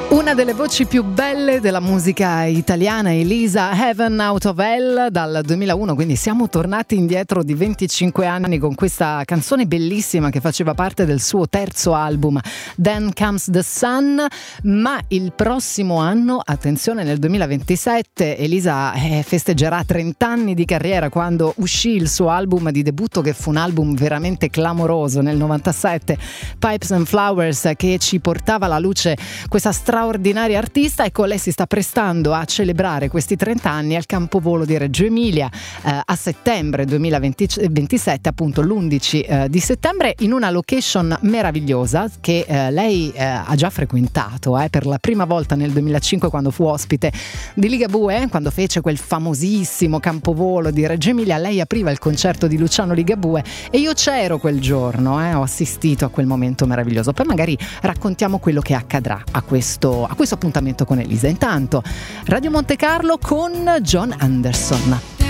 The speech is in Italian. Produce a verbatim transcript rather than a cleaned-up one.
Una delle voci più belle della musica italiana, Elisa, Heaven Out of Hell, dal duemilauno, quindi siamo tornati indietro di venticinque anni con questa canzone bellissima che faceva parte del suo terzo album Then Comes the Sun. Ma il prossimo anno, attenzione, nel duemilaventisette Elisa eh, festeggerà trenta anni di carriera, quando uscì il suo album di debutto, che fu un album veramente clamoroso nel novantasette, Pipes and Flowers, che ci portava alla luce questa straordinaria artista. Ecco, lei si sta prestando a celebrare questi trenta anni al Campovolo di Reggio Emilia eh, a settembre duemilaventisette, appunto l'undici eh, di settembre, in una location meravigliosa che eh, lei eh, ha già frequentato eh, per la prima volta nel duemilacinque, quando fu ospite di Ligabue, quando fece quel famosissimo Campovolo di Reggio Emilia. Lei apriva il concerto di Luciano Ligabue e io c'ero quel giorno, eh, ho assistito a quel momento meraviglioso. Poi magari raccontiamo quello che accadrà a questo, a questo appuntamento con Elisa. Intanto Radio Monte Carlo con John Anderson.